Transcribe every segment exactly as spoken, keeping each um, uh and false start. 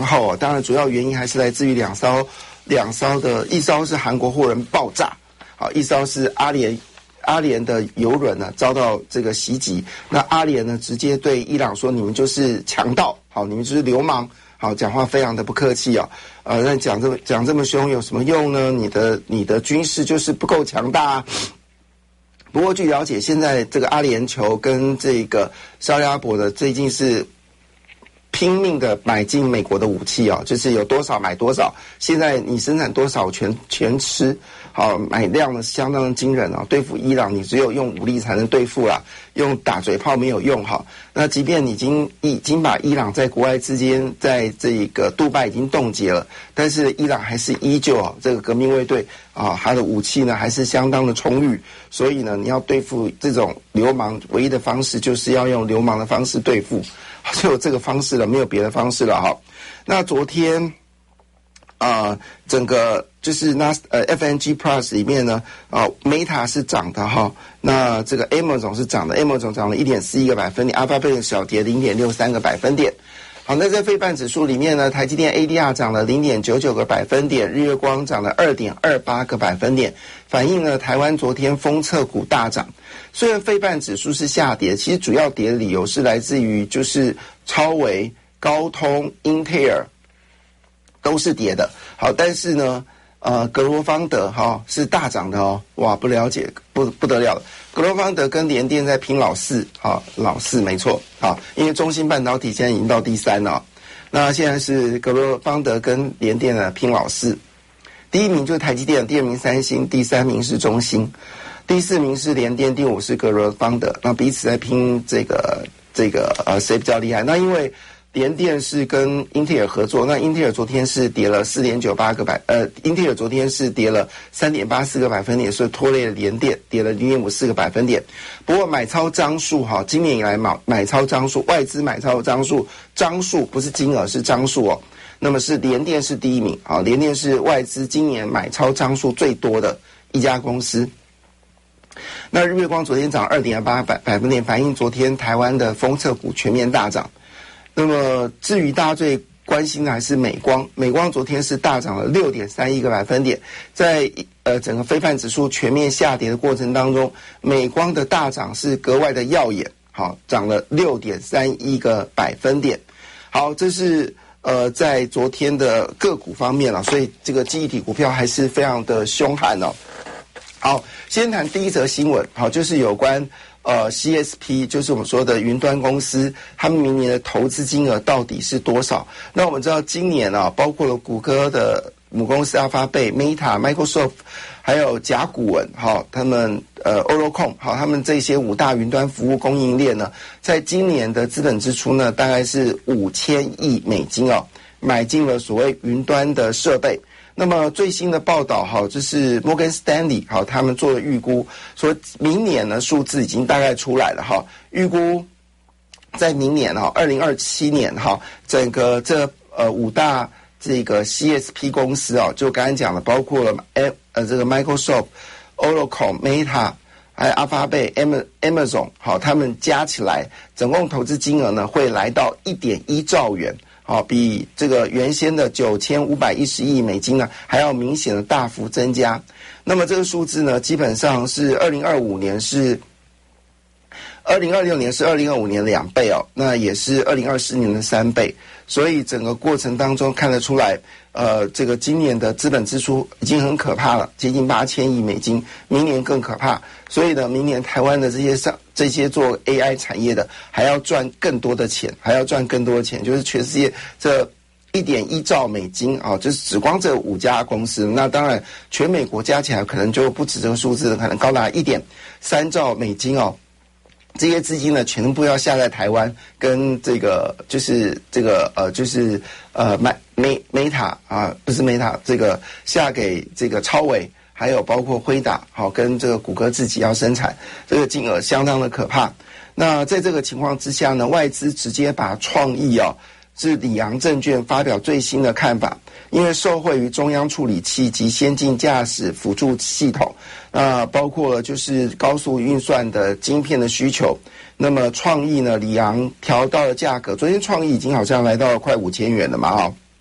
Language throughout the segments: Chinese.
后，当然主要原因还是来自于两艘两艘的，一艘是韩国货轮爆炸，好，一艘是阿联阿联的油轮呢遭到这个袭击。那阿联呢直接对伊朗说：“你们就是强盗，好，你们就是流氓。”好，讲话非常的不客气啊，呃，那讲这么讲这么凶有什么用呢？你的你的军事就是不够强大啊。不过据了解，现在这个阿联酋跟这个沙特阿拉伯的最近是拼命的买进美国的武器啊，就是有多少买多少。现在你生产多少全全吃，好，买量呢相当的惊人啊。对付伊朗，你只有用武力才能对付啦，用打嘴炮没有用哈。那即便已经已经把伊朗在国外之间，在这个杜拜已经冻结了，但是伊朗还是依旧啊，这个革命卫队啊，他的武器呢还是相当的充裕。所以呢，你要对付这种流氓，唯一的方式就是要用流氓的方式对付。只有这个方式了，没有别的方式了哈。那昨天啊、呃，整个就是那呃 F N G Plus 里面呢，啊、呃、Meta 是涨的哈，那这个 Amazon 是涨的 ，Amazon 涨了 一点四一个百分点 ，Alphabet 小跌 零点六三个百分点。好，那在费半指数里面呢，台积电 A D R 涨了 零点九九个百分点，日月光涨了 二点二八个百分点，反映了台湾昨天封测股大涨。虽然费半指数是下跌，其实主要跌的理由是来自于就是超微、高通、英特尔都是跌的。好，但是呢，呃，格罗方德哈、哦、是大涨的哦，哇，不了解不不得了了。格罗方德跟联电在拼老四，好，老四没错，好，因为中芯半导体现在已经到第三了，那现在是格罗方德跟联电呢拼老四，第一名就是台积电，第二名三星，第三名是中芯，第四名是联电，第五是格罗方德，那彼此在拼这个这个呃谁比较厉害？那因为联电是跟英特尔合作，那英特尔昨天是跌了 四点九八个百，呃，英特尔昨天是跌了 三点八四个百分点，所以拖累了联电，跌了 零点五四个百分点。不过买超张数哈，今年以来买买超张数，外资买超张数，张数不是金额是张数哦。那么是联电是第一名，好，联电是外资今年买超张数最多的一家公司。那日月光昨天涨 二点八 百百分点，反映昨天台湾的封测股全面大涨。那么至于大家最关心的还是美光，美光昨天是大涨了 六点三一个百分点，在呃整个非半指数全面下跌的过程当中，美光的大涨是格外的耀眼，好，涨了 六点三一个百分点。好，这是呃在昨天的个股方面了，所以这个记忆体股票还是非常的凶悍哦。好，先谈第一则新闻，好，就是有关呃 C S P， 就是我们说的云端公司，他们明年的投资金额到底是多少？那我们知道今年啊，包括了谷歌的母公司 Alphabet、Meta、Microsoft， 还有甲骨文，好，他们呃 Oracle， 好，他们这些五大云端服务供应链呢，在今年的资本支出呢，大概是五千亿美金哦，买进了所谓云端的设备。那么最新的报道哈，这是 Morgan Stanley 好，他们做的预估，说明年呢数字已经大概出来了哈，预估在明年哈，二零二七年哈，整个这呃五大这个 C S P 公司啊，就刚才讲了，包括了呃这个 Microsoft、Oracle、Meta， 还有 Alphabet、Amazon 好，他们加起来总共投资金额呢会来到 一点一兆元。好，比这个原先的九千五百一十亿美金呢还要明显的大幅增加。那么这个数字呢，基本上是二零二五年是二零二六年是二零二五年的两倍哦，那也是二零二四年的三倍。所以整个过程当中看得出来，呃，这个今年的资本支出已经很可怕了，接近八千亿美金，明年更可怕。所以呢，明年台湾的这些上这些做 A I 产业的还要赚更多的钱，还要赚更多的钱，就是全世界这 一点一兆美金啊，就是只光这五家公司，那当然全美国加起来可能就不止这个数字，可能高达 一点三兆美金哦。这些资金呢，全部要下在台湾，跟这个就是这个呃，就是呃，Meta 啊，不是 Meta， 这个下给这个超微，还有包括辉达，好，跟这个谷歌自己要生产，这个金额相当的可怕。那在这个情况之下呢，外资直接把创意啊，是里昂证券发表最新的看法，因为受惠于中央处理器及先进驾驶辅助系统。那包括了就是高速运算的晶片的需求，那么创意呢，里昂调到了价格，昨天创意已经好像来到了快五千元了嘛哈，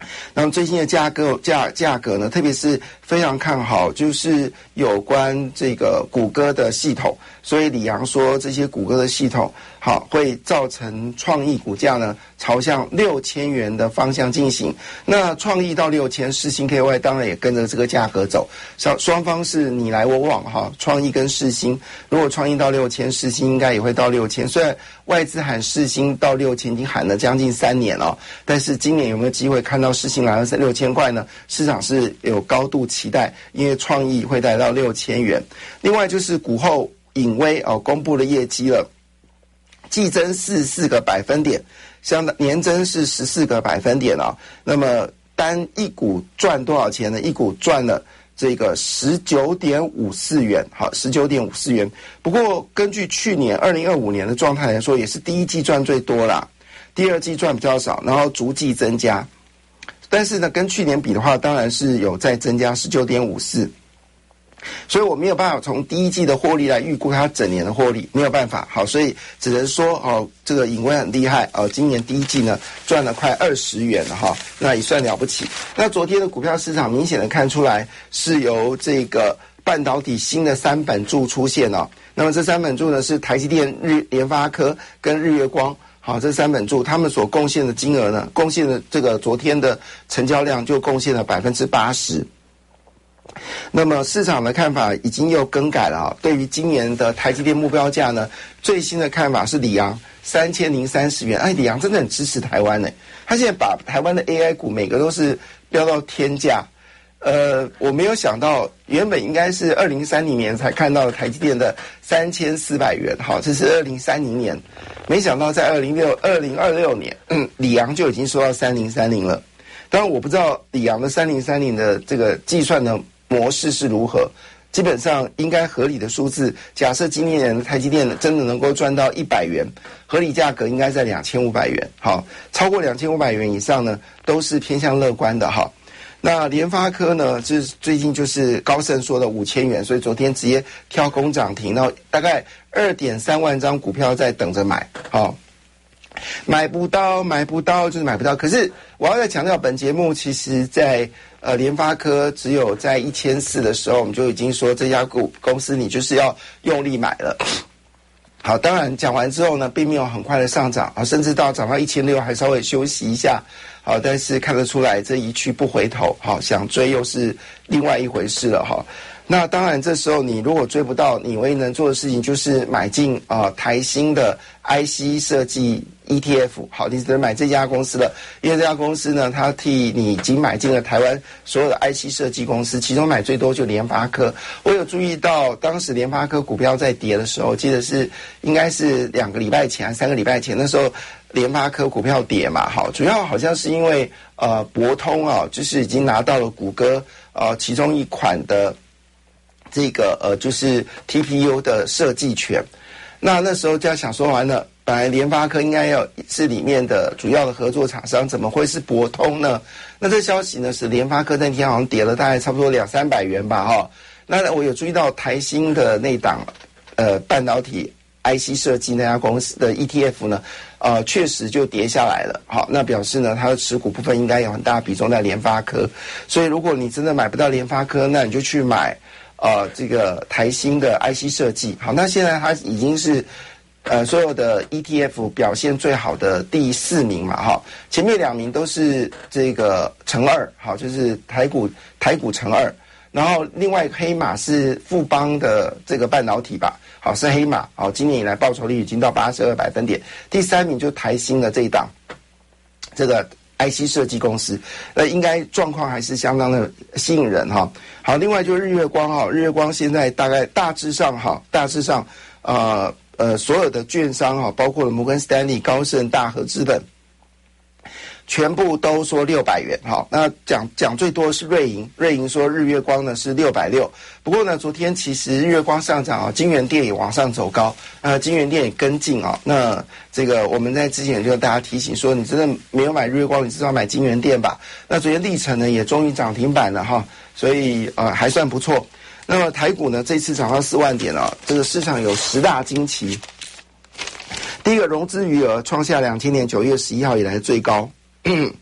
那么最新的价格价价格呢，特别是非常看好，就是有关这个谷歌的系统，所以李阳说这些谷歌的系统好会造成创意股价呢朝向六千元的方向进行。那创意到六千，世芯 K Y 当然也跟着这个价格走，双双方是你来我往哈。创意跟世芯，如果创意到六千，世芯应该也会到六千。虽然外资喊世芯到六千已经喊了将近三年了，但是今年有没有机会看到世芯来到六千块呢？市场是有高度期待，因为创意会来到六千元。另外就是股后颖威哦公布了业绩了，季增四十四个百分点，相当年增是十四个百分点啊。那么单一股赚多少钱呢？一股赚了这个十九点五四元，好，十九点五四元。不过根据去年二零二五年的状态来说，也是第一季赚最多啦，第二季赚比较少，然后逐季增加。但是呢，跟去年比的话，当然是有再增加十九点五四。所以我没有办法从第一季的获利来预估它整年的获利，没有办法。好，所以只能说哦，这个颖威很厉害哦，今年第一季呢赚了快二十元了哈，那也算了不起。那昨天的股票市场明显的看出来是由这个半导体新的三本柱出现哦。那么这三本柱呢是台积电、日联发科跟日月光。好，这三本柱他们所贡献的金额呢，贡献的这个昨天的成交量就贡献了百分之八十。那么市场的看法已经又更改了啊！对于今年的台积电目标价呢，最新的看法是里昂三千零三十元。哎，里昂真的很支持台湾呢，他现在把台湾的 A I 股每个都是飙到天价。呃，我没有想到，原本应该是二零三零年才看到台积电的三千四百元，好，这是二零三零年，没想到在二零六二零二六年，嗯，里昂就已经说到三零三零了。当然，我不知道里昂的三零三零的这个计算的模式是如何，基本上应该合理的数字。假设今年的台积电真的能够赚到一百元，合理价格应该在两千五百元，好，超过两千五百元以上呢，都是偏向乐观的哈。那联发科呢，就是最近就是高盛说的五千元，所以昨天直接跳空涨停，然后大概二点三万张股票在等着买，好，买不到，买不到就是买不到。可是我要再强调，本节目其实在呃联发科只有在一千四的时候，我们就已经说这家股公司你就是要用力买了。好，当然讲完之后呢，并没有很快的上涨啊，甚至到涨到一千六还稍微休息一下。好，但是看得出来这一去不回头，好，想追又是另外一回事了哈。那当然这时候你如果追不到，你唯一能做的事情就是买进啊、呃、台新的 I C 设计 E T F。好，你只能买这家公司了，因为这家公司呢，它替你已经买进了台湾所有的 I C 设计公司，其中买最多就联发科。我有注意到当时联发科股票在跌的时候，记得是应该是两个礼拜前还是三个礼拜前，那时候联发科股票跌嘛，好，主要好像是因为呃博通啊，就是已经拿到了谷歌呃其中一款的这个呃就是 T P U 的设计权。那那时候就要想说完了，本来联发科应该要是里面的主要的合作厂商，怎么会是博通呢？那这消息呢是联发科那天好像跌了大概差不多两三百元吧，哈。那我有注意到台新的那档呃半导体 I C 设计那家公司的 E T F 呢，呃，确实就跌下来了。好，那表示呢，它的持股部分应该有很大比重在联发科。所以，如果你真的买不到联发科，那你就去买呃这个台新的 I C 设计。好，那现在它已经是呃所有的 E T F 表现最好的第四名嘛，哈，前面两名都是这个乘二，好，就是台股台股乘二。然后另外一个黑马是富邦的这个半导体吧，好，是黑马，好，今年以来报酬率已经到八十二百分点。第三名就是台新的这一档，这个 I C 设计公司，那应该状况还是相当的吸引人哈。好，另外就是日月光哈，日月光现在大概大致上哈，大致上呃呃所有的券商哈，包括了摩根士丹利、高盛、大和资本。全部都说六百元，好，那讲讲最多的是瑞银，瑞银说日月光呢是六百六。不过呢，昨天其实日月光上涨啊，金源店也往上走高，呃，金源店也跟进啊。那这个我们在之前就跟大家提醒说，你真的没有买日月光，你至少买金源店吧。那昨天历程呢也终于涨停板了哈，所以呃还算不错。那么台股呢这次涨到四万点啊，这个市场有十大惊奇。第一个，融资余额创下两千年九月十一号以来的最高。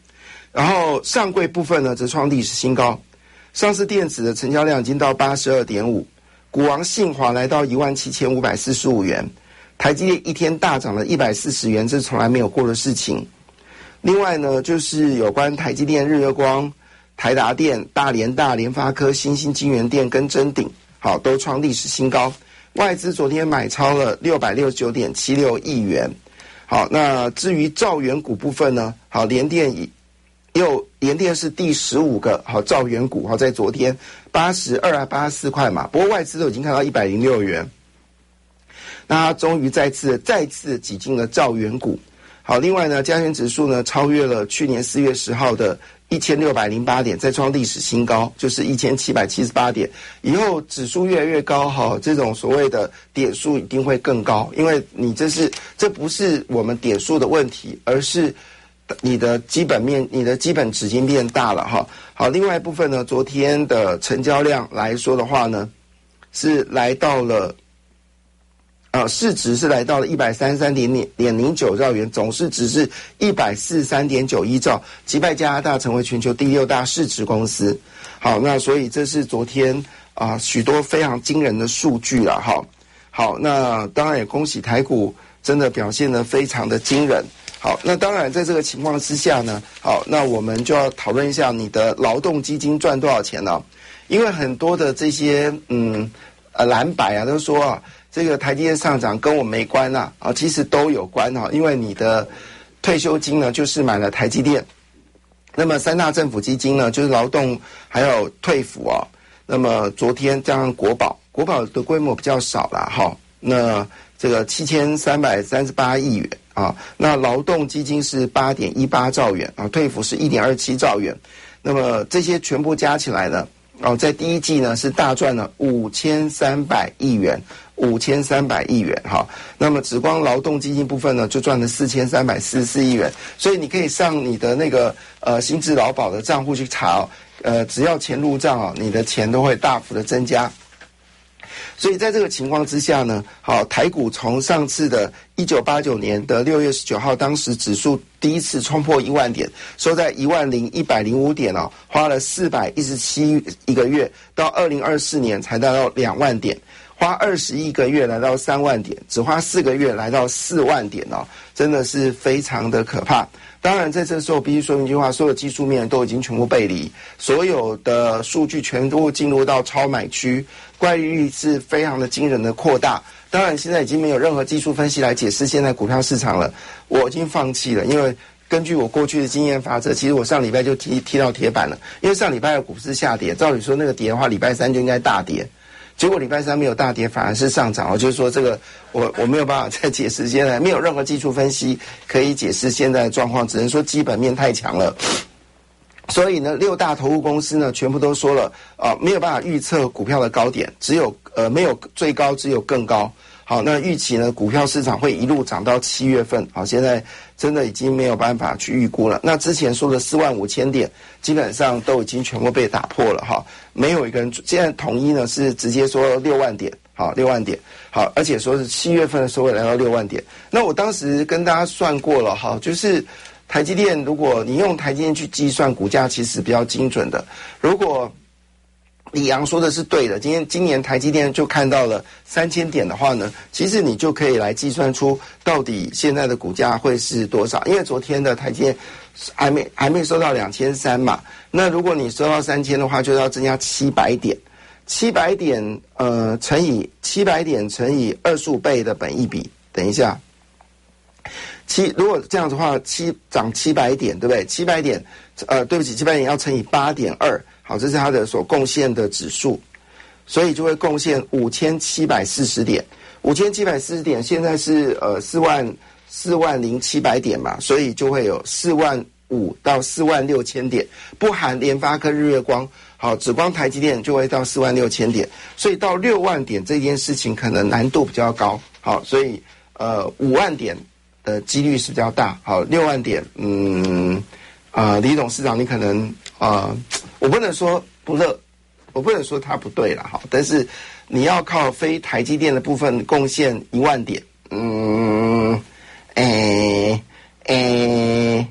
然后上柜部分呢则创历史新高，上市电子的成交量已经到 八十二点五， 股王信华来到 一万七千五百四十五元，台积电一天大涨了一百四十元，这是从来没有过的事情。另外呢，就是有关台积电、日月光、台达电、大联大、联发科、新兴晶圆店跟臻鼎，好，都创历史新高。外资昨天买超了 六百六十九点七六亿元。好，那至于兆元股部分呢，好，联电又联电是第十五个好兆元股，好，在昨天八十二啊八十四块嘛，不过外资都已经看到一百零六元，那它终于再次再次挤进了兆元股。好，另外呢，加权指数呢超越了去年四月十号的一千六百零八点，再创历史新高，就是一千七百七十八点。以后指数越来越高，哈，这种所谓的点数一定会更高，因为你这是这不是我们点数的问题，而是你的基本面、你的基本值已经变大了，哈。好，另外一部分呢，昨天的成交量来说的话呢，是来到了。呃，市值是来到了一百三十三点零九兆元，总市值是一百四十三点九一兆，击败加拿大成为全球第六大市值公司。好，那所以这是昨天啊、呃、许多非常惊人的数据了哈。好，那当然也恭喜台股真的表现得非常的惊人。好，那当然在这个情况之下呢，好，那我们就要讨论一下你的劳动基金赚多少钱呢？因为很多的这些嗯呃蓝白啊都说啊。这个台积电上涨跟我没关啊，啊，其实都有关哈，因为你的退休金呢就是买了台积电，那么三大政府基金呢就是劳动还有退抚啊，那么昨天加上国保，国保的规模比较少啦哈，那这个七千三百三十八亿元啊，那劳动基金是 八点一八兆元啊，退抚是 一点二七兆元，那么这些全部加起来呢，哦，在第一季呢是大赚了五千三百亿元。五千三百亿元哈，那么只光劳动基金部分呢，就赚了四千三百四十四亿元，所以你可以上你的那个呃新制劳保的账户去查哦，呃，只要钱入账哦，你的钱都会大幅的增加。所以在这个情况之下呢，好，台股从上次的一九八九年的六月十九号，当时指数第一次冲破一万点，收在一万零一百零五点哦，花了四百一十七一个月，到二零二四年才达到两万点。花二十一个月来到三万点，只花四个月来到四万点哦，真的是非常的可怕。当然，在这时候必须说明一句话：所有技术面都已经全部背离，所有的数据全都进入到超买区，怪异率是非常的惊人的扩大。当然，现在已经没有任何技术分析来解释现在股票市场了，我已经放弃了，因为根据我过去的经验法则，其实我上礼拜就踢踢到铁板了，因为上礼拜的股市下跌，照理说那个跌的话，礼拜三就应该大跌。结果礼拜三没有大跌，反而是上涨。我就是说，这个我我没有办法再解释，现在没有任何技术分析可以解释现在的状况，只能说基本面太强了。所以呢，六大投顾公司呢，全部都说了，啊、呃，没有办法预测股票的高点，只有呃没有最高，只有更高。好，那预期呢，股票市场会一路涨到七月份。好，现在真的已经没有办法去预估了。那之前说的四万五千点，基本上都已经全部被打破了哈。没有一个人，现在统一呢是直接说六万点，好，六万点，好，而且说是七月份的时候会来到六万点。那我当时跟大家算过了哈，就是台积电，如果你用台积电去计算股价，其实比较精准的。如果李阳说的是对的，今天今年台积电就看到了三千点的话呢，其实你就可以来计算出到底现在的股价会是多少。因为昨天的台积电还没还没收到两千三嘛，那如果你收到三千的话，就要增加七百点，七百点呃乘以七百点乘以二十五倍的本益比，等一下。七，如果这样子的话，七涨七百点，对不对？七百点，呃，对不起，七百点要乘以八点二，好，这是它的所贡献的指数，所以就会贡献五千七百四十点，五千七百四十点，现在是呃四万四万零七百点嘛，所以就会有四万五到四万六千点，不含联发科、日月光，好，只光台积电就会到四万六千点，所以到六万点这件事情可能难度比较高，好，所以呃五万点的几率是比较大，好，六万点，嗯，啊、呃，李董事长，你可能啊、呃，我不能说不乐，我不能说他不对了，好，但是你要靠非台积电的部分贡献一万点，嗯，诶诶诶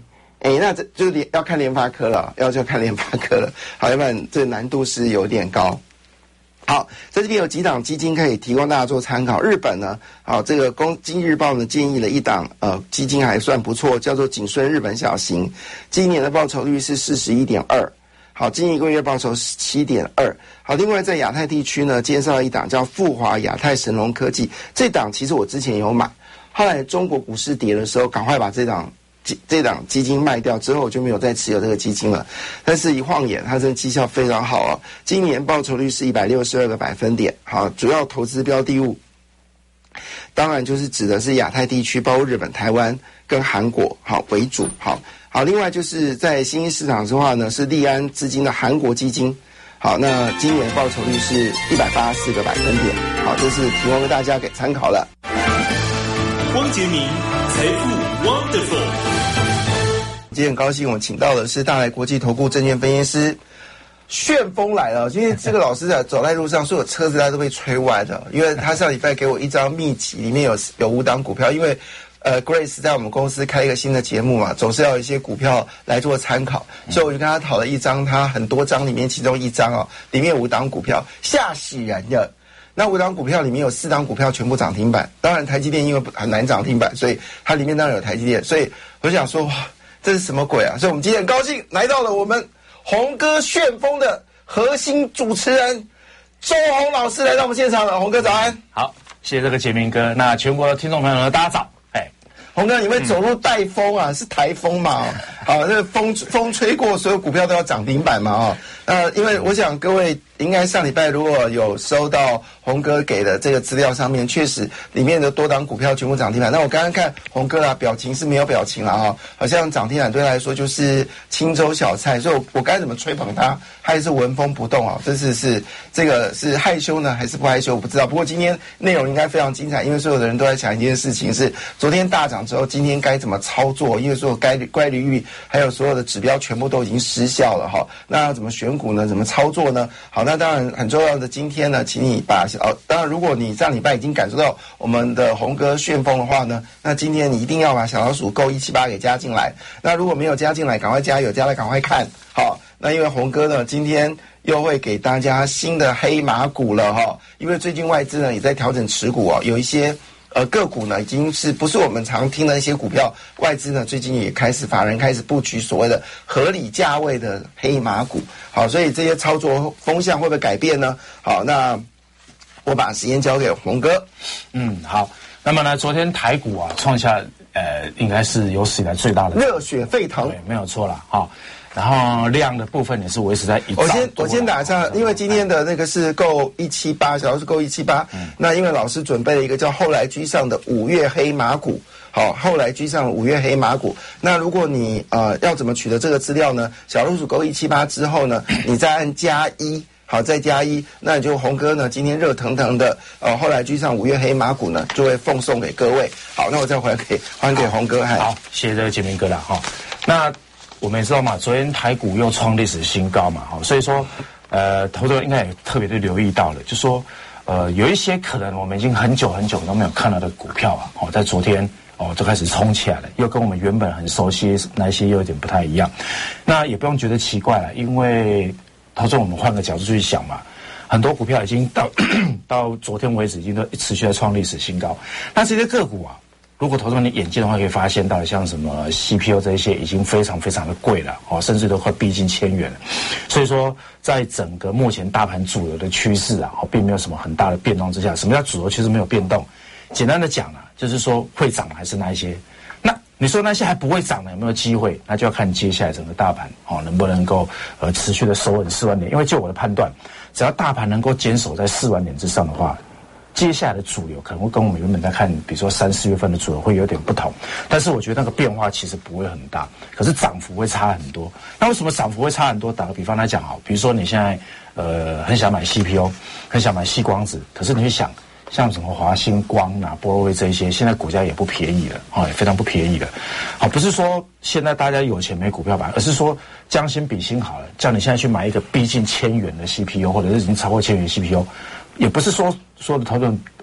哎，那这就是要看联发科了，要就看联发科了。好，要不然这难度是有点高。好，在这边有几档基金可以提供大家做参考。日本呢，好，这个公经济日报呢建议了一档呃基金还算不错，叫做景顺日本小型，今年的报酬率是 四十一点二。好，近一个月报酬 七点二。好，另外在亚太地区呢，介绍一档叫富华亚太神龙科技，这档其实我之前有买，后来中国股市跌的时候，赶快把这档这档基金卖掉之后，我就没有再持有这个基金了。但是一晃眼，它真的绩效非常好哦，今年报酬率是一百六十二个百分点。好，主要投资标的物，当然就是指的是亚太地区，包括日本、台湾跟韩国好为主。好。好，另外就是在新兴市场的话呢，是利安资金的韩国基金。好，那今年报酬率是一百八十四个百分点。好，这是提供给大家给参考了。 汪杰明，财富 Wonderful。 今天很高兴，我请到的是大来国际投顾证券分析师。旋风来了！今天这个老师在走在路上，所有车子他都被吹歪的，因为他上礼拜给我一张秘籍，里面有有五档股票，因为。呃 ，Grace 在我们公司开一个新的节目嘛，总是要有一些股票来做参考，所以我就跟他讨了一张，他很多张里面其中一张哦，里面有五档股票，吓死人的。那五档股票里面有四档股票全部涨停板，当然台积电因为很难涨停板，所以它里面当然有台积电，所以我想说，哇，这是什么鬼啊？所以我们今天很高兴来到了我们红哥旋风的核心主持人周鸿老师来到我们现场了，鸿哥早安。 好，谢谢这个杰明哥，那全国的听众朋友呢，大家早。 鸿哥，你会走路带风啊？嗯、是台风嘛？好，那个风风吹过，所有股票都要涨停板嘛？哦，呃，因为我想各位应该上礼拜如果有收到鸿哥给的这个资料，上面确实里面的多档股票全部涨停板。那我刚刚看鸿哥啊，表情是没有表情了哈，好像涨停板对他来说就是清粥小菜，所以我我该怎么吹捧他，他也是纹风不动啊。这是是这个是害羞呢，还是不害羞？我不知道。不过今天内容应该非常精彩，因为所有的人都在讲一件事情，是昨天大涨之后，今天该怎么操作？因为所有该乖离率还有所有的指标全部都已经失效了哈。那要怎么选股呢？怎么操作呢？好，那当然很重要的，今天呢，请你把哦，当然如果你上礼拜已经感受到我们的鸿哥旋风的话呢，那今天你一定要把小老鼠购一七八给加进来。那如果没有加进来，赶快加，有加来赶快看。好，那因为鸿哥呢，今天又会给大家新的黑马股了哈，因为最近外资呢也在调整持股哦，有一些。呃，个股呢，已经是不是我们常听的一些股票，外资呢最近也开始法人开始布局所谓的合理价位的黑马股。好，所以这些操作风向会不会改变呢？好，那我把时间交给鸿哥。 嗯，好。那么呢，昨天台股啊创下呃应该是有史以来最大的热血沸腾， 对，没有错啦，哈。然后量的部分也是维持在一兆多。 我先我先打一下，因为今天的那个是够一七八，小老师够一七八。那因为老师准备了一个叫后来居上的五月黑马股，好，后来居上五月黑马股。那如果你呃要怎么取得这个资料呢？小老鼠够一七八之后呢，你再按加一。好，再加一，那你就鸿哥呢？今天热腾腾的，呃，后来居上五月黑马股呢，就会奉送给各位。好，那我再回来给还给鸿哥。 好，谢谢这个杰明哥啦哈。那我们也知道嘛，昨天台股又创历史新高嘛，哈，所以说，呃，投资人应该也特别的留意到了，就说，呃，有一些可能我们已经很久很久都没有看到的股票啊，哦，在昨天哦就开始冲起来了，又跟我们原本很熟悉那些又有点不太一样。那也不用觉得奇怪了，因为投资人我们换个角度去想嘛，很多股票已经到到昨天为止已经都持续在创历史新高。那这些个股啊，如果投资人你眼见的话，可以发现到像什么 C P U 这一些已经非常非常的贵了哦，甚至都快逼近千元了。所以说，在整个目前大盘主流的趋势啊，并没有什么很大的变动之下，什么叫主流趋势没有变动？简单的讲啊，就是说会涨的还是那一些。那你说那些还不会涨的有没有机会？那就要看接下来整个大盘哦能不能够呃持续的守稳四万点。因为就我的判断，只要大盘能够坚守在四万点之上的话，接下来的主流可能会跟我们原本在看，比如说三四月份的主流会有点不同。但是我觉得那个变化其实不会很大，可是涨幅会差很多。那为什么涨幅会差很多？打个比方来讲好，比如说你现在呃很想买 C P U， 很想买矽光子，可是你去想。像什么华星光啊、波若威这一些，现在股价也不便宜了，哦，也非常不便宜了。好，不是说现在大家有钱没股票买，而是说将心比心好了，叫你现在去买一个逼近千元的 C P U， 或者是已经超过千元的 C P U， 也不是说说的投资人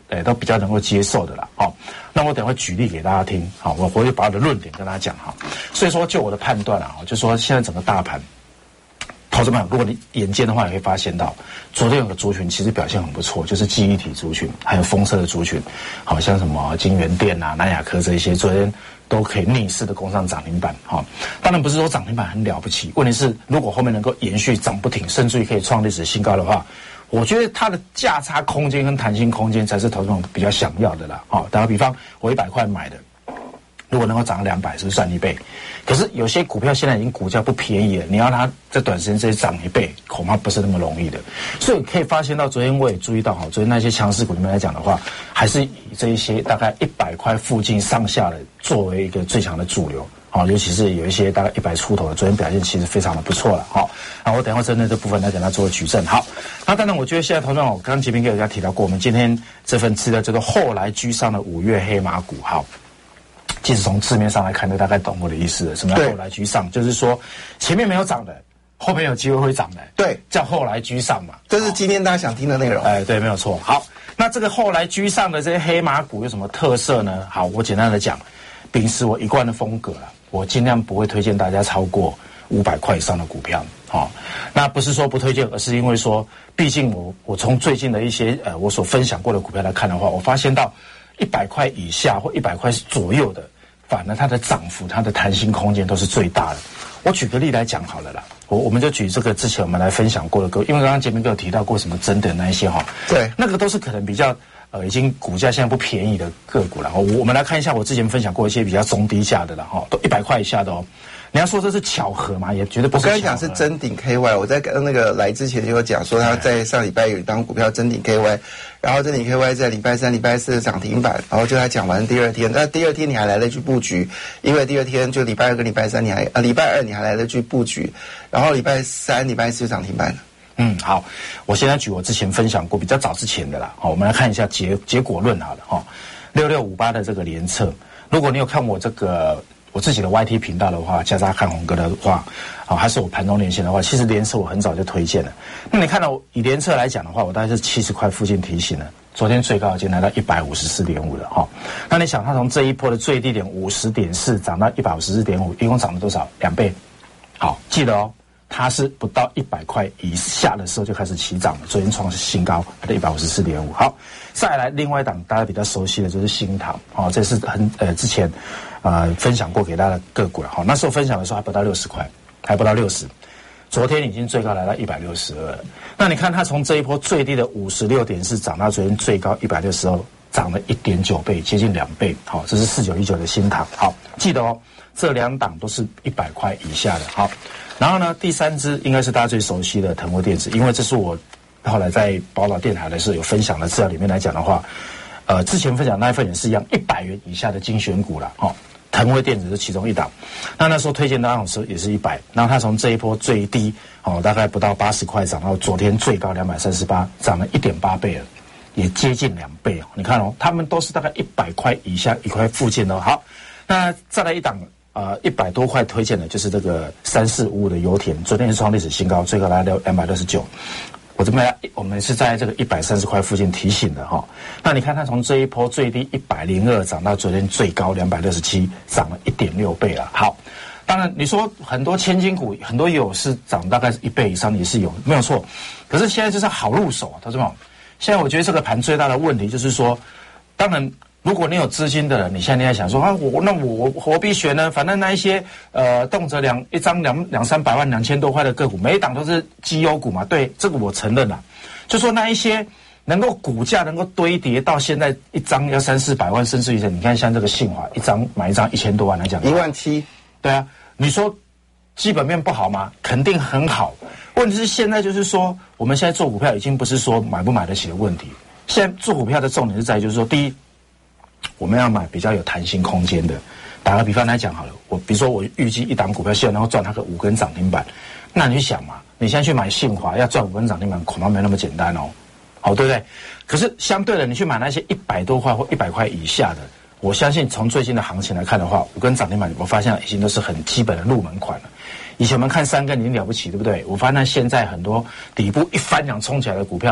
呃都比较能够接受的啦。好、哦，那我等会举例给大家听。好、哦，我回去把我的论点跟大家讲哈。所以说，就我的判断啊，就说现在整个大盘。投资们，如果你眼尖的话，你会发现到昨天有个族群其实表现很不错，就是记忆体族群，还有封测的族群，好像什么金源电啊、南亚科这一些，昨天都可以逆势的攻上涨停板。哈、哦，当然不是说涨停板很了不起，问题是如果后面能够延续涨不停，甚至于可以创历史新高的话，我觉得它的价差空间跟弹性空间才是投资者比较想要的啦。好、哦，打个比方，我一百块买的。如果能够涨两百，是不是赚一倍？可是有些股票现在已经股价不便宜了，你要它在短时间之内涨一倍，恐怕不是那么容易的。所以可以发现到，昨天我也注意到，哈，昨天那些强势股里面来讲的话，还是以这一些大概一百块附近上下的作为一个最强的主流。好，尤其是有一些大概一百出头的，昨天表现其实非常的不错了。好，那我等一下针对这部分来给它做举证。好，那当然我觉得现在投资者，我刚刚前面给大家提到过，我们今天这份资料叫做后来居上的五月黑马股。好。其实从字面上来看，就大概懂我的意思了。什么叫后来居上？就是说前面没有涨的，后面有机会会涨的， 对， 叫后来居上嘛。 这是今天大家想听的内容。 哎，对，没有错。好，那这个后来居上的这些黑马股有什么特色呢？好，我简单的讲，秉持我一贯的风格了，我尽量不会推荐大家超过五百块以上的股票。好、哦，那不是说不推荐，而是因为说，毕竟我我从最近的一些呃我所分享过的股票来看的话，我发现到一百块以下或一百块左右的。反而它的涨幅、它的弹性空间都是最大的。我举个例来讲好了啦，我我们就举这个之前我们来分享过的个，因为刚刚前面都有提到过什么真的那一些哈， 对， 那个都是可能比较呃已经股价现在不便宜的个股了。我我们来看一下我之前分享过一些比较中低价的了哈，都一百块以下的哦。你要说这是巧合吗？也绝对不是巧合。 我刚才讲是真鼎 K Y， 我在跟那个来之前就有讲说他在上礼拜有一档股票真鼎 K Y， 然后真鼎 K Y 在礼拜三、礼拜四涨停板，然后就他讲完第二天，那第二天你还来得及布局，因为第二天就礼拜二跟礼拜三你还呃礼拜二你还来得及布局，然后礼拜三、礼拜四就涨停板了。 嗯，好，我现在举我之前分享过比较早之前的啦，好，我们来看一下结结果论好了哈，六六五八的这个联测，如果你有看我这个。我自己的 Y T 频道的话，加上看红哥的话，啊，还是我盘中连线的话，其实联测我很早就推荐了。那你看到以联测来讲的话，我大概是七十块附近提醒了，昨天最高已经来到一百五十四点五了哈。那你想，它从这一波的最低点五十点四涨到一百五十四点五，一共涨了多少？两倍。好，记得哦，它是不到一百块以下的时候就开始起涨了，昨天创新高，它的一百五十四点五。好，再来另外一档大家比较熟悉的就是新唐，哦，这是很呃之前。呃，分享过给大家的个股了哈，那时候分享的时候还不到六十块，还不到六十，昨天已经最高来到一百六十二了。那你看它从这一波最低的五十六点四涨到昨天最高一百六十二，涨了一点九倍，接近两倍。好，这是四九一九的新唐。好，记得哦，这两档都是一百块以下的。好，然后呢，第三支应该是大家最熟悉的腾威电子，因为这是我后来在宝岛电台的时候有分享的资料里面来讲的话，呃，之前分享那一份也是一样，一百元以下的精选股了。哦。腾威电子是其中一档，那那时候推荐的那种时候也是一百，然后它从这一波最低哦，大概不到八十块涨到昨天最高两百三十八，涨了一点八倍了，也接近两倍哦。你看哦，他们都是大概一百块以下一块附近的。好，那再来一档呃一百多块推荐的就是这个三四五五的油田，昨天是创历史新高，最高来到两百六十九。我这边我们是在这个一百三十块附近提醒的哈、哦。那你看它从这一波最低一百零二涨到昨天最高两百六十七，涨了一点六倍了。好，当然你说很多千金股很多有是涨大概一倍以上也是有，没有错。可是现在就是好入手啊，同志们。现在我觉得这个盘最大的问题就是说，当然如果你有资金的人，你现在你在想说啊，我那我何必选呢？反正那一些呃，动辄两一张两两三百万、两千多块的个股，每一档都是绩优股嘛。对，这个我承认啦。就说那一些能够股价能够堆叠到现在一张要三四百万，甚至于你看像这个信华一张买一张一千多万来讲， 一万七， 对啊，你说基本面不好吗？肯定很好。问题是现在就是说，我们现在做股票已经不是说买不买得起的问题，现在做股票的重点是在于就是说，第一。我们要买比较有弹性空间的，打个比方来讲好了，我比如说我预计一档股票希望能够赚它个五根涨停板，那你去想嘛，你现在去买信华要赚五根涨停板，恐怕没那么简单哦，好对不对？可是相对的，你去买那些一百多块或一百块以下的，我相信从最近的行情来看的话，五根涨停板我发现已经都是很基本的入门款了。以前我们看三根已经了不起，对不对？我发现现在很多底部一翻两冲起来的股票，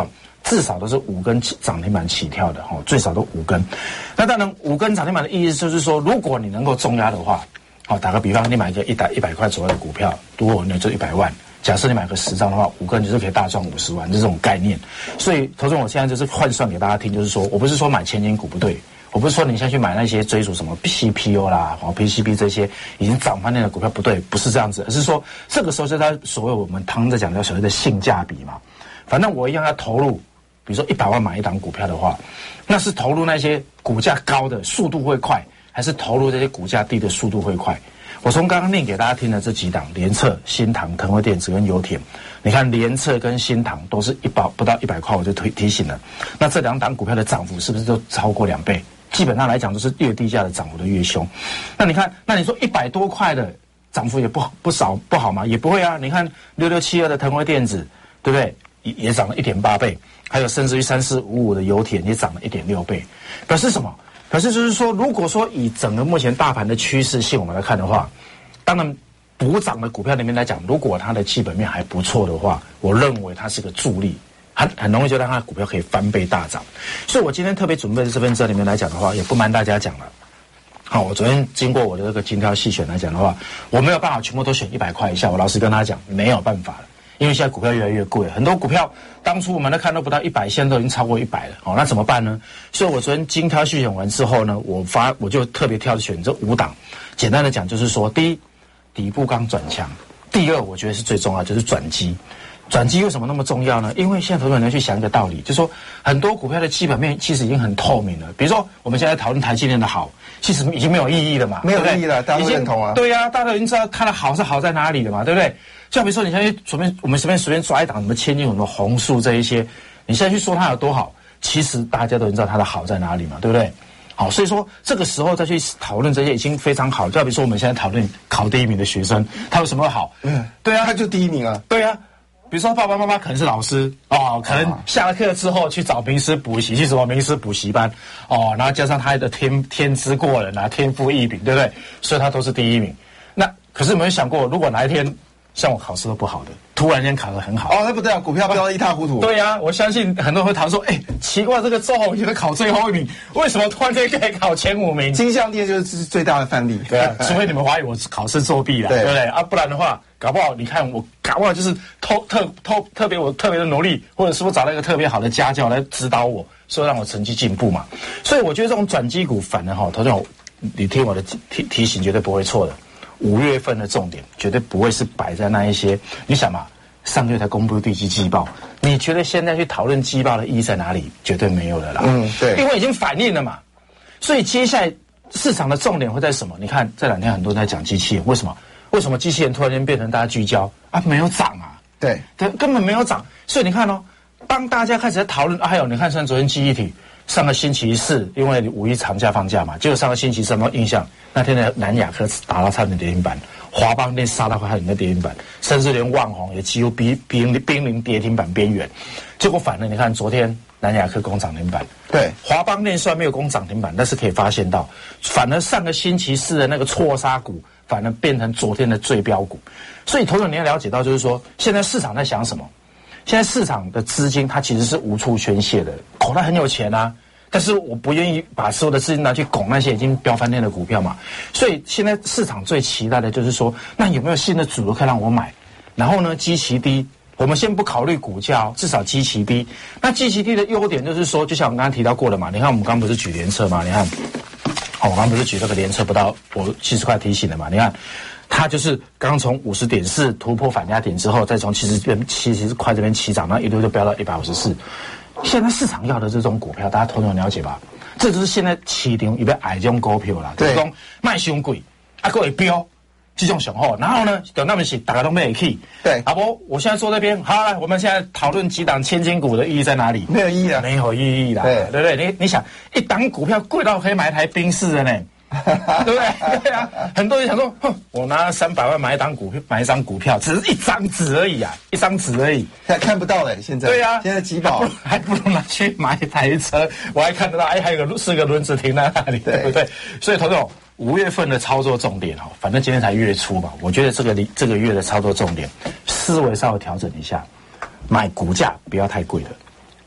至少都是五根涨停板起跳的哈，最少都五根。那当然，五根涨停板的意思就是说，如果你能够重压的话，好，打个比方，你买一个一百一百块左右的股票，如果你就一百万，假设你买个十张的话，五根就是可以大赚五十万，就这种概念。所以，投资人我现在就是换算给大家听，就是说我不是说买千金股不对。我不是说你现在去买那些追逐什么 C P O 啦、哦 P C B 这些已经涨翻天的股票不对，不是这样子，而是说这个时候就在所谓我们常在讲的所谓的性价比嘛。反正我一样要投入，比如说一百万买一档股票的话，那是投入那些股价高的速度会快，还是投入这些股价低的速度会快？我从刚刚念给大家听的这几档，联测、新唐、腾辉电子跟油田，你看联测跟新唐都是一百不到一百块，我就提提醒了。那这两档股票的涨幅是不是都超过两倍？基本上来讲，都是越低价的涨幅的越凶。那你看，那你说一百多块的涨幅也不不少不好吗？也不会啊。你看六六七二的腾辉电子，对不对？也也涨了一点八倍，还有甚至于三四五五的油田也涨了一点六倍。表示什么？表示就是说，如果说以整个目前大盘的趋势性我们来看的话，当然补涨的股票里面来讲，如果它的基本面还不错的话，我认为它是个助力。很很容易就让它的股票可以翻倍大涨，所以我今天特别准备的这份资料里面来讲的话，也不瞒大家讲了。好，我昨天经过我的这个精挑细选来讲的话，我没有办法全部都选一百块以下，我老实跟大家讲，没有办法了，因为现在股票越来越贵，很多股票当初我们都看都不到一百，现在都已经超过一百了。好，那怎么办呢？所以我昨天精挑细选完之后呢，我发我就特别挑选这五档。简单的讲就是说，第一，底部刚转强；第二，我觉得是最重要就是转机。转机为什么那么重要呢？因为现在投资人去想一个道理，就是说很多股票的基本面其实已经很透明了。比如说我们现在讨论台积电的好，其实已经没有意义了嘛， 没有意义了，大家都认同啊。 对呀、啊，大家都已经知道它的好是好在哪里了嘛，对不对？就比如说你现在随便我们随便随便抓一档什么千金、什么红树这一些，你现在去说它有多好，其实大家都已经知道它的好在哪里嘛，对不对？好，所以说这个时候再去讨论这些已经非常好。就比如说我们现在讨论考第一名的学生，他有什么好？嗯，对啊， 他就第一名啊。 对啊。比如说爸爸妈妈可能是老师哦，可能下了课之后去找名师补习，去什么名师补习班哦，然后加上他的天天资过人啊，天赋异禀，对不对？所以他都是第一名。那可是有没有想过，如果哪一天像我考试都不好的，突然间考得很好哦，那不对啊，股票飙得一塌糊涂。 对啊，我相信很多人会谈说，哎，奇怪，这个周鸿祎考最后一名，为什么突然间可以考前五名？ 金项链就是最大的范例。 对啊，除非你们怀疑我考试作弊了，对不对啊？不然的话。搞不好，你看我搞不好就是特特特特别我特别的努力，或者是我找到一个特别好的家教来指导我，所以让我成绩进步嘛。所以我觉得这种转机股反而哈，投资者你听我的提提醒绝对不会错的。五月份的重点绝对不会是摆在那一些，你想嘛，上个月才公布第一季季报，你觉得现在去讨论季报的意义在哪里？绝对没有的啦。 嗯，对， 因为已经反映了嘛。所以接下来市场的重点会在什么？你看这两天很多人在讲机器人，为什么？为什么机器人突然间变成大家聚焦啊？没有涨啊， 对， 对，根本没有涨。所以你看哦，当大家开始在讨论，啊，还有你看，像昨天记忆体，上个星期四，因为五一长假放假嘛，结果上个星期四有没有印象？那天的南亚科打到差点跌停板，华邦电杀到快差点跌停板，甚至连旺宏也几乎逼濒濒临跌停板边缘。结果反正你看，昨天南亚科攻涨停板， 对， 华邦电虽然没有攻涨停板，但是可以发现到，反而上个星期四的那个错杀股。反而变成昨天的最标股，所以投资者你要了解到，就是说现在市场在想什么？现在市场的资金它其实是无处宣泄的，口袋很有钱啊，但是我不愿意把所有的资金拿去拱那些已经飙翻天的股票嘛。所以现在市场最期待的就是说，那有没有新的主流可以让我买？然后呢，基期低，我们先不考虑股价，至少基期低。那基期低的优点就是说，就像我刚刚提到过的嘛，你看我们刚刚不是举联测嘛，你看。哦，我刚刚不是举这个联测不到我七十块提醒的嘛？你看，它就是刚从五十点四突破反压点之后，再从七十边七十块这边起涨，然后一路就飙到一百五十四。现在市场要的这种股票，大家头脑了解吧？这就是现在市场有要爱这种股票啦，就是讲卖伤贵，啊，还会飙。这种雄厚，然后呢，有那么些大家都没去。 对， 阿伯，我现在坐这边，好来，我们现在讨论几档千金股的意义在哪里？ 没有意义啊， 没有意义啦，对对不对？你你想，一档股票贵到可以买一台宾士的呢，对不对？对啊，很多人想说，哼，我拿三百万买一档股票，买一张股票，只是一张纸而已啊，一张纸而已， 现在看不到嘞，现在。 对啊， 现在几宝还不如拿去买一台车，我还看得到，哎，还有个四个轮子停在那里，对不对？所以，投总。五月份的操作重点哈，反正今天才月初嘛，我觉得这个这个月的操作重点，思维稍微调整一下，买股价不要太贵的，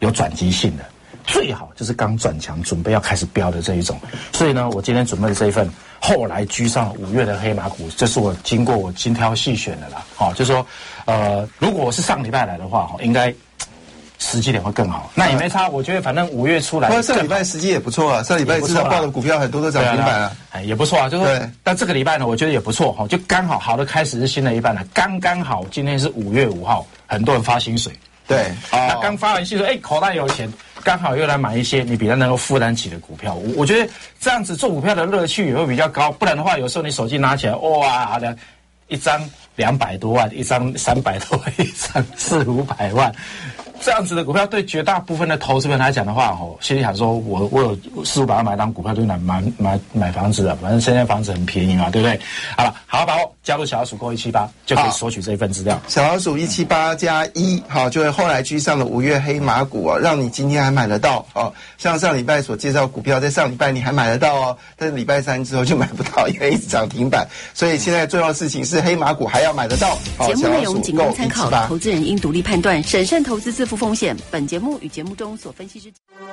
有转机性的，最好就是刚转强准备要开始飙的这一种。所以呢，我今天准备的这一份后来居上五月的黑马股，这是我经过我精挑细选的啦。好、哦，就是说，呃，如果我是上礼拜来的话，应该时机点会更好。那也没差，我觉得反正五月出来， 不过上礼拜时机也不错啊，上礼拜至少报的股票很多都涨停板啊， 哎，也不错啊。就是说，但这个礼拜呢，我觉得也不错哈，就刚好好的开始是新的一半了，刚刚好今天是五月五号，很多人发薪水。 对， 那刚发完薪水，哎，口袋有钱，刚好又来买一些你比较能够负担起的股票。我我觉得这样子做股票的乐趣也会比较高，不然的话，有时候你手机拿起来，哇，两一张两百多万，一张三百多万，一张四五百万。这样子的股票对绝大部分的投资人来讲的话，哦，心里想说，我我有四五百万买当股票，就买买买买房子了，反正现在房子很便宜嘛，对不对？好了，好好把握，加入小老鼠购一七八就可以索取这一份资料。 小老鼠一七八加一，好，就会后来居上的五月黑马股哦，让你今天还买得到哦。像上礼拜所介绍股票，在上礼拜你还买得到哦，但是礼拜三之后就买不到，因为一直涨停板。所以现在重要的事情是黑马股还要买得到。 节目内容仅供参考，投资人应独立判断，审慎投资自负风险。本节目与节目中所分析之。